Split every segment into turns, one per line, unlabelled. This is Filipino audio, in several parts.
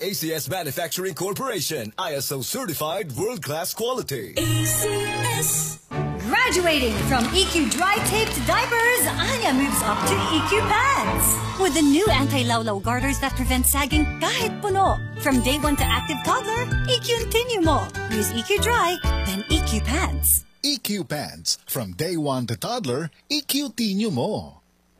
ACS Manufacturing Corporation, ISO certified world-class quality.
ACS. Graduating from EQ Dry Taped Diapers, Anya moves up to EQ Pads. With the new anti-lawlaw garters that prevent sagging kahit puno. From day 1 to active toddler, EQ-Tinyo mo. Use EQ Dry, then EQ Pads.
EQ Pads. From day 1 to toddler, EQ-Tinyo mo.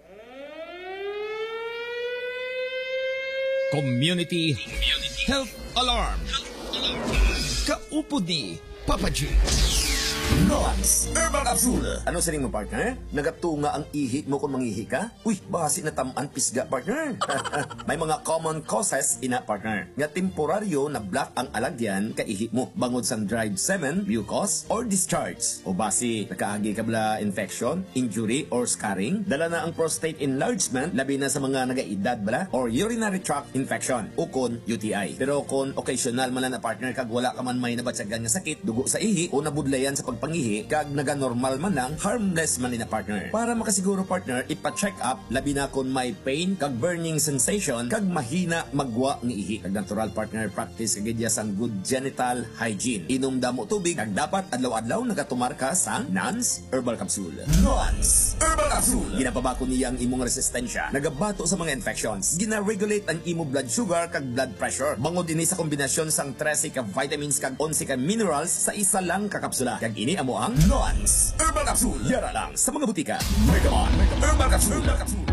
Community Health Alarm. Kaupod ni Papa G.
Nons Herbal Capsule. Ano sa mo, partner? Nagatunga ang ihi mo kung mangihi ka? Uy, basi na tamaan pisga, partner. May mga common causes ina, partner. Nga temporaryo na black ang alagyan ka ihi mo. Bangod sang dried semen, mucus, or discharge. O basi, nakaagi ka bala infection, injury, or scarring. Dala na ang prostate enlargement, labi na sa mga nagaedad bala, or urinary tract infection, o kon UTI. Pero kung occasional man na, partner, kag wala ka man may nabatsagan nga sakit, dugo sa ihi, o nabudlayan sa pagpangihi, kag naga-normal man lang, harmless man na, partner. Para makasiguro, partner, ipa-check up, labi na kung may pain, kag burning sensation, kag mahina magwa ng ihi. Kag natural, partner, practice kagidya sang good genital hygiene. Inom damo tubig, kag dapat adlaw-adlaw nagatumar ka sa Nons Herbal Capsule. Nons Herbal Capsule. Ginapabako niya ang imong resistensya, nagabato sa mga infections, gina-regulate ang imo blood sugar kag blood pressure. Bangod ini sa kombinasyon sang 13 ka vitamins kag 11 ka minerals sa isa lang ka kapsula. Kag ini amo ang Nons Herbal Capsule. Yara lang sa mga butika. Megamon Herbal Capsule.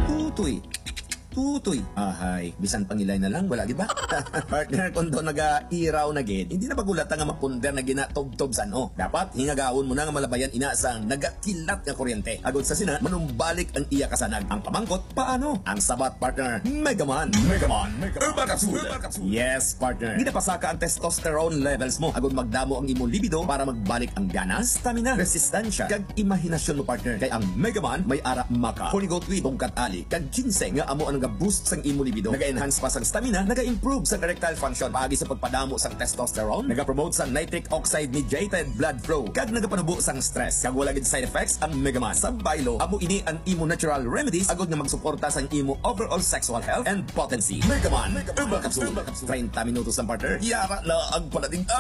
Tutoy. Ahay, bisan pangilay na lang, wala di ba? Partner, kung doon nag-iraw na gid, hindi na bagulata nga mapunder na ginatob-tob sa ano. Dapat, hingagaon mo na nga malabayan inasang nagakilat nga kuryente. Agod sa sina, manumbalik ang iya kasanag. Ang pamangkot, paano? Ang sabat, partner, Megaman Herbal Capsule. Yes, partner. Ginapasaka ang testosterone levels mo. Agod magdamo ang imo libido para magbalik ang ganas, stamina, resistensya, kag imahinasyon mo, partner. Kay ang Megaman may ara maka, Holy Goat Weed, bongkat ali, kag ginseng nga amo ang boost sang imo libido, naga-enhance pa sang stamina, naga-improve sang erectile function, paagi sa pagpadamo sang testosterone, naga-promote sang nitric oxide mediated blood flow, kag nagapanubo sang stress. Kag wala gid side effects ang Megaman. Sa baylo, amo ini ang imo natural remedies agod nga magsuporta sang imo overall sexual health and potency. Megaman Herbal Capsule. 30 minutos lang, partner. Yara na ang palating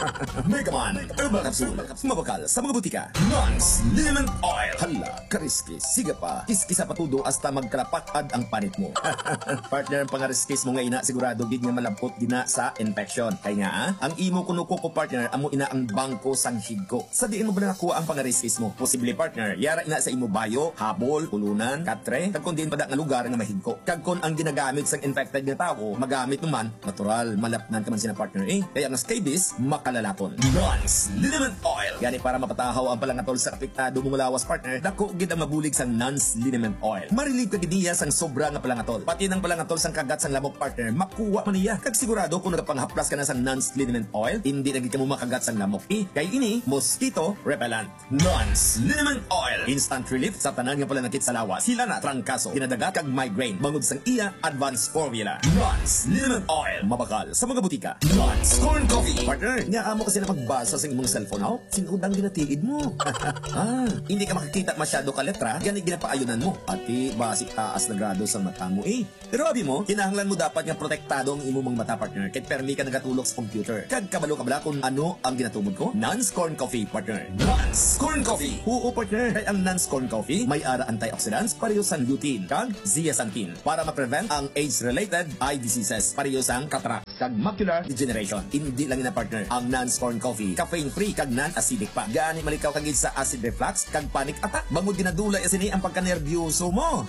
Megaman Herbal Capsule. Mabakal sa mga butika. Nons Lemon Oil. Hala, kariski. Siga pa. Kiskisa patudo hasta magkalapatad ang panit mo. Partner, ang pangariskis mo nga ina, sigurado gid nga malabot gina sa infection. Kaya nga, ang imo kunuko ko, partner, amo ina ang bangko sang higko. Sa diin mo ba nakuha ang pangariskis mo? Posible, partner, yara ina sa imo bayo, habol, pulunan, katre, kag kung diin pa nga lugar nga mahigko. Kag kung ang ginagamit sang infected nga tao, magamit naman, natural, malapnan ka man sina, partner, Kaya nga scabies, makalalapon. Nons Lemon Oil. Gani para mapatahaw ang palangatol sa apektado mong lawas, partner, dako gid ang mabulig sang Nons Lemon Oil. Marilig ka gid niya sang sobra nga palangatol. Pati ng palangatol sang kagat sang lamok, partner, makuha man niya. Kag sigurado kung nagapanghaplas ka na sang Nons Liniment Oil, hindi na gid ka mo makagat sang lamok. Kay ini, mosquito repellent. Nons Liniment Oil. Instant relief sa tanan nga palanakit sa lawas. Sila na trangkaso, kinadaga kag migraine. Bangod sang iya advanced formula. Nons Liniment Oil. Mabakal sa mga butika. Nons Corn Coffee. Partner, nga amo kasi na pagbasa sa imong cellphone, sinudang ginatiid mo. Hindi ka makakita masyado ka letra, gani ginapaayunan mo. Ati, basi taas na grado sa mata mo, Pero abi mo, kinahanglan mo dapat nga protektado ang imo mga mata, partner. Kaya permi ka nagatulog sa computer. Kag kabalo ka bala kung ano ang ginatumod ko? Nons Corn Coffee, partner. Nons Corn Coffee. Oo, partner. Kaya ang Nons Corn Coffee may ara antioxidants, pareho sang lutein, kag zeaxanthin para ma-prevent ang age-related eye diseases, pareho sang cataract, kag macular degeneration. Hindi lang ina, partner. Ang Nons Corn Coffee, caffeine-free kag non-acidic pa. Gani malikaw kagid sa acid reflux, kag panic attack. Bangod ginadula isini ang pagkanerbiyoso mo.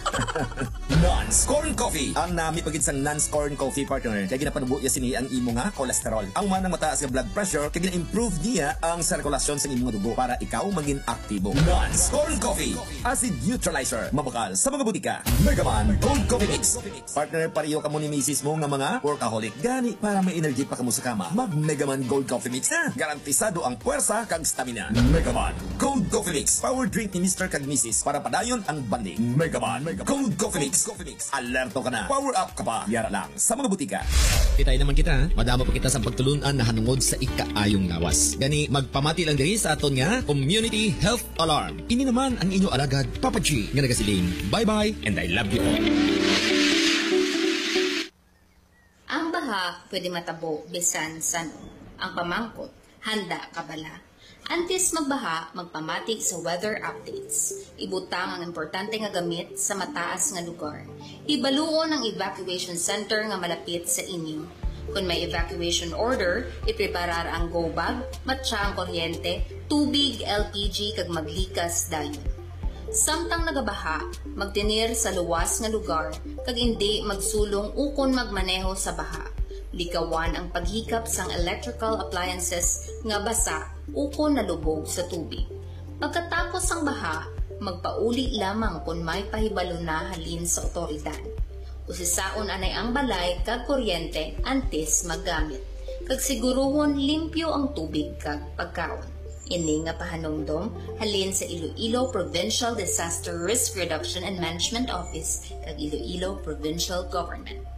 Nons Corn Coffee. Ang nami pagid sang Nons Corn Coffee, partner, kaya ginapanubo niya sini ang imo nga cholesterol. Ang manang mataas nga blood pressure, kaya gina-improve niya ang sirkulasyon sa imo nga dugo para ikaw maging aktibo. Nons Corn Coffee. Acid neutralizer. Mabakal sa mga butika. Megaman Gold Coffee Mix. Partner, pareho ka mo ni misis mo nga mga workaholic. Gani para may energy pa ka mo sa kama. Mag Megaman Gold Coffee Mix na. Garantisado ang puwersa kag stamina. Megaman Gold Coffee Mix. Power drink ni Mr. kag Mrs. para padayon ang banding. Megaman Gold Coffee Mix. Alerto ka na. Power up ka pa. Yara lang sa mga butika.
Kitay naman kita, madama pa kita sa pagtulunan na hanungod sa ikaayong lawas. Gani, magpamati lang diri sa aton nga Community Health Alarm. Ini naman ang inyo alagad, Papa G, nga nagasiling. Bye-bye, and I love you all.
Ang baha pwede matabo bisan sano. Ang pamangkot, handa ka bala? Antes magbaha, magpamati sa weather updates. Ibutang ang importante nga gamit sa mataas nga lugar. Ibaluon ang evacuation center nga malapit sa inyo. Kung may evacuation order, ipreparar ang go bag, matsa ang kuryente, tubig, LPG kag maglikas dayon. Samtang nagabaha, magtinir sa luwas nga lugar kag hindi magsulong ukon magmaneho sa baha. Likawan ang paghikap sang electrical appliances nga basa ukon nalubog sa tubig. Pagkatapos ang baha, magpauli lamang kung may pahibalo na halin sa otoridad. Usisaon anay ang balay kag kuryente antes maggamit. Kag siguruhon limpyo ang tubig kag pagkaon. Ini nga pahanungdom halin sa Iloilo Provincial Disaster Risk Reduction and Management Office kag Iloilo Provincial Government.